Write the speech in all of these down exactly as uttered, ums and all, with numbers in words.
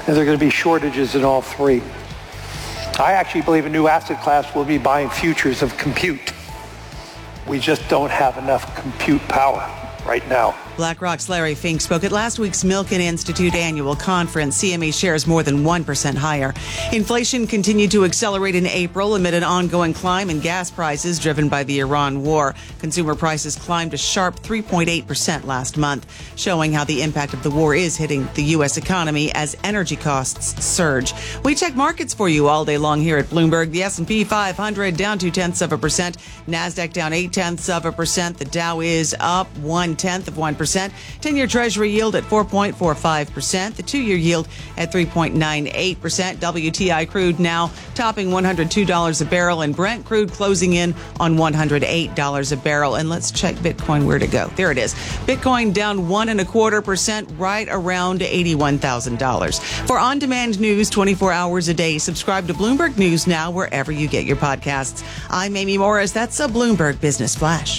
and there are going to be shortages in all three. I actually believe a new asset class will be buying futures of compute. We just don't have enough compute power right now. BlackRock's Larry Fink spoke at last week's Milken Institute annual conference. C M E shares more than one percent higher. Inflation continued to accelerate in April amid an ongoing climb in gas prices driven by the Iran war. Consumer prices climbed a sharp three point eight percent last month, showing how the impact of the war is hitting the U S economy as energy costs surge. We check markets for you all day long here at Bloomberg. The S and P five hundred down two-tenths of a percent. NASDAQ down eight-tenths of a percent. The Dow is up one-tenth of one percent. ten-year Treasury yield at four point four five percent. The two-year yield at three point nine eight percent. W T I crude now topping one hundred two dollars a barrel, and Brent crude closing in on one hundred eight dollars a barrel. And let's check Bitcoin. Where to go? There it is. Bitcoin down one and a quarter percent, right around eighty-one thousand dollars. For on-demand news twenty-four hours a day, subscribe to Bloomberg News Now wherever you get your podcasts. I'm Amy Morris. That's a Bloomberg Business Flash.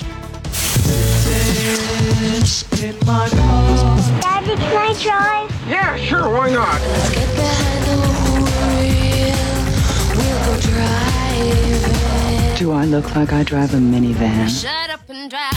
Daddy, can I drive? Yeah, sure, why not? Let's get behind the wheel. We'll go driving. Do I look like I drive a minivan? Shut up and drive.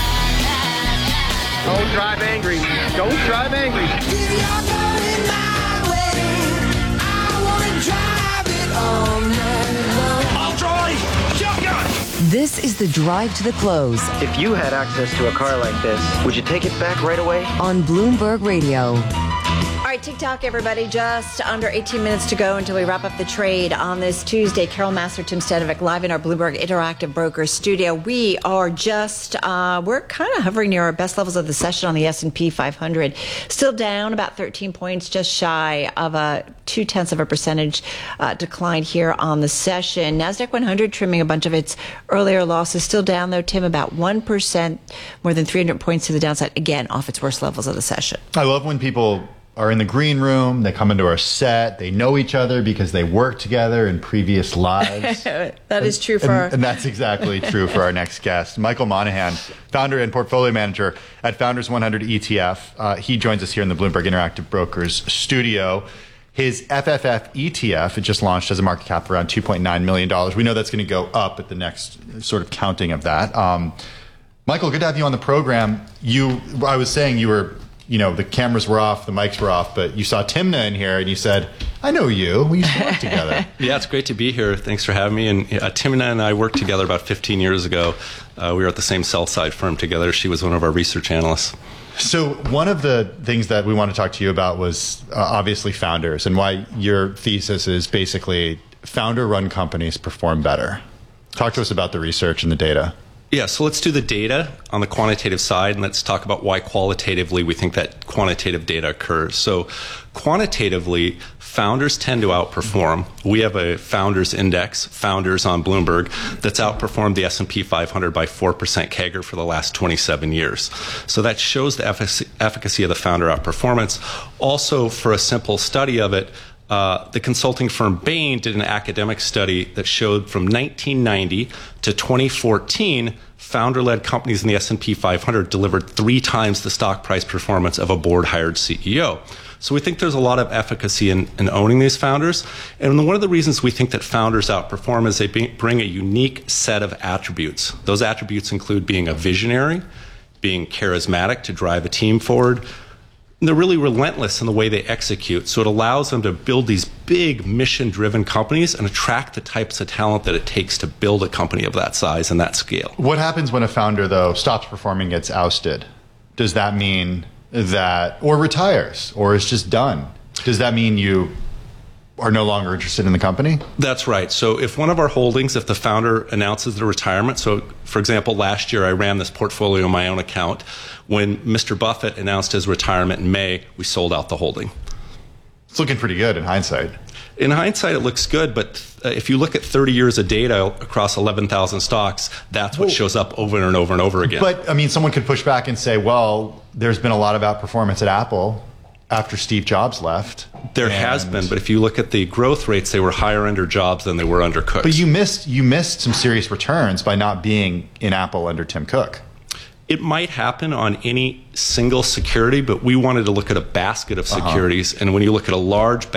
Don't drive angry. Don't drive angry. If you're going my way, I want to drive it all night long. I'll drive. Shotgun. This is the Drive to the Close If you had access to a car like this, would you take it back right away? on Bloomberg Radio. All right, TikTok, everybody. Just under eighteen minutes to go until we wrap up the trade on this Tuesday. Carol Master, Tim Stanovic, live in our Bloomberg Interactive Brokers studio. We are just, uh, we're kind of hovering near our best levels of the session on the S and P five hundred. Still down about thirteen points, just shy of a two-tenths of a percentage uh, decline here on the session. NASDAQ one hundred trimming a bunch of its earlier losses. Still down, though, Tim, about one percent, more than three hundred points to the downside. Again, off its worst levels of the session. I love when people are in the green room, they come into our set, they know each other because they worked together in previous lives. That is true for and, our... and that's exactly true for our next guest. Michael Monahan, founder and portfolio manager at Founders one hundred E T F. Uh, he joins us here in the Bloomberg Interactive Brokers studio. His F F F E T F, it just launched, has a market cap of around two point nine million dollars. We know that's going to go up at the next sort of counting of that. Um, Michael, good to have you on the program. You, I was saying you were... You know, the cameras were off, the mics were off, but you saw Timna in here and you said, I know you. We used to work together. Yeah, it's great to be here. Thanks for having me. And uh, Timna and I worked together about fifteen years ago. Uh, we were at the same sell-side firm together. She was one of our research analysts. So one of the things that we want to talk to you about was uh, obviously founders and why your thesis is basically founder-run companies perform better. Talk to us about the research and the data. Yeah, so let's do the data on the quantitative side, and let's talk about why qualitatively we think that quantitative data occurs. So quantitatively, founders tend to outperform. We have a founders index, founders on Bloomberg, that's outperformed the S and P five hundred by four percent C A G R for the last twenty-seven years. So that shows the efficacy of the founder outperformance. Also, for a simple study of it, Uh, the consulting firm Bain did an academic study that showed from nineteen ninety to twenty fourteen, founder-led companies in the S and P five hundred delivered three times the stock price performance of a board-hired C E O. So we think there's a lot of efficacy in, in owning these founders. And one of the reasons we think that founders outperform is they be, bring a unique set of attributes. Those attributes include being a visionary, being charismatic to drive a team forward. And they're really relentless in the way they execute. So it allows them to build these big mission-driven companies and attract the types of talent that it takes to build a company of that size and that scale. What happens when a founder, though, stops performing, gets ousted? Does that mean that, or retires, or is just done? Does that mean you are no longer interested in the company? That's right. So if one of our holdings, if the founder announces their retirement, so for example, last year I ran this portfolio on my own account. When Mister Buffett announced his retirement in May, we sold out the holding. It's looking pretty good in hindsight. In hindsight, it looks good, but uh, if you look at thirty years of data across eleven thousand stocks, that's what well, shows up over and over and over again. But, I mean, someone could push back and say, well, there's been a lot of outperformance at Apple after Steve Jobs left. There has been, but if you look at the growth rates, they were higher under Jobs than they were under Cook. But you missed you missed some serious returns by not being in Apple under Tim Cook. It might happen on any single security, but we wanted to look at a basket of securities. Uh-huh. And when you look at a large